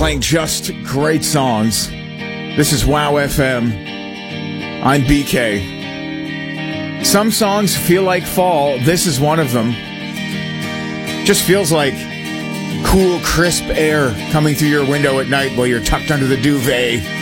playing just great songs. This is Wow FM. I'm BK. Some songs feel like fall. This is one of them. Just feels like cool, crisp air coming through your window at night while you're tucked under the duvet.